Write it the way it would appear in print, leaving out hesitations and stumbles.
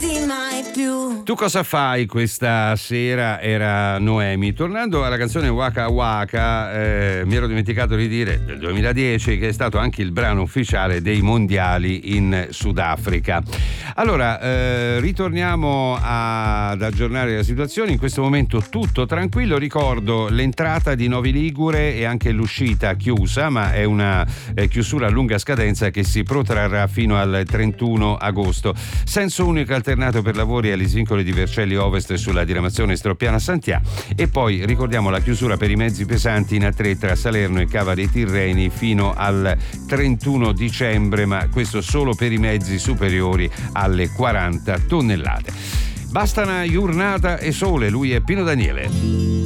lasciarti mai più. Tu cosa fai questa sera? Era Noemi. Tornando alla canzone Waka Waka, mi ero dimenticato di dire del 2010 che è stato anche il brano ufficiale dei mondiali in Sudafrica. Allora, ritorniamo ad aggiornare la situazione. In questo momento tutto tranquillo. Ricordo l'entrata di Novi Ligure e anche l'uscita chiusa, ma è una chiusura a lunga scadenza che si protrarrà fino al 31 agosto. Senso unico alternato per lavori agli svincoli di Vercelli Ovest sulla diramazione Stropiana-Santià, e poi ricordiamo la chiusura per i mezzi pesanti in A3 tra Salerno e Cava dei Tirreni fino al 31 dicembre, ma questo solo per i mezzi superiori alle 40 tonnellate. Basta una giornata e sole. Lui è Pino Daniele.